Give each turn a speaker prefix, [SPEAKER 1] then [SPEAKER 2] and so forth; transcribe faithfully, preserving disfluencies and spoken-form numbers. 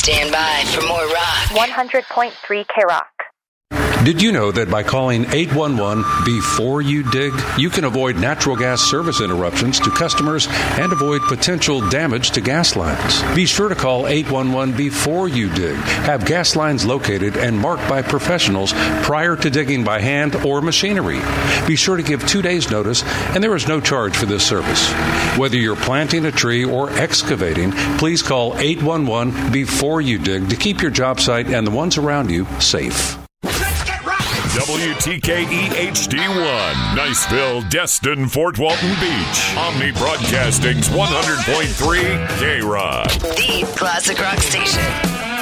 [SPEAKER 1] Stand by for more rock.
[SPEAKER 2] one hundred point three K-Rock.
[SPEAKER 3] Did you know that by calling eight one one before you dig, you can avoid natural gas service interruptions to customers and avoid potential damage to gas lines? Be sure to call eight one one before you dig. Have gas lines located and marked by professionals prior to digging by hand or machinery. Be sure to give two days' notice, and there is no charge for this service. Whether you're planting a tree or excavating, please call eight one one before you dig to keep your job site and the ones around you safe.
[SPEAKER 4] W T K E H D one, Niceville, Destin, Fort Walton Beach. Omni Broadcasting's one hundred point three K-Rock.
[SPEAKER 1] The classic rock station.